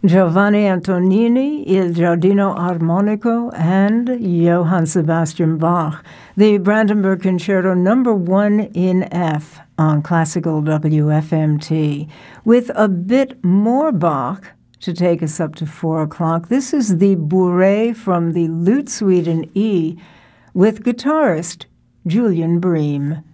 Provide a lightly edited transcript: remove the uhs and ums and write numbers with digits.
Giovanni Antonini, Il Giardino Armonico, and Johann Sebastian Bach. The Brandenburg Concerto No. 1 in F on Classical WFMT. With a bit more Bach to take us up to 4 o'clock, this is the Bourrée from the Lute Suite in E with guitarist Julian Bream.